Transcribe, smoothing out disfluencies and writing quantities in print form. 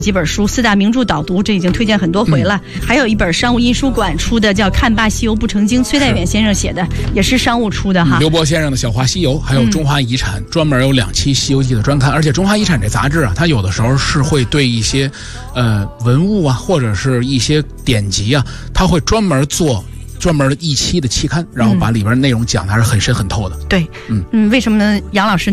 几本书，四大名著导读，这已经推荐很多回了。还有一本商务印书馆出的叫《看罢西游不成经》，崔代远先生写的，也是商务出的哈。 刘伯先生的《小话西游》，还有《中华遗产》，专门有2期《西游记》的专刊。而且《中华遗产》这杂志啊，它有的时候是会对一些文物啊，或者是一些典籍啊，它会专门做专门1期的期刊，然后把里边内容讲的还是很深很透的。 对，为什么呢？杨老师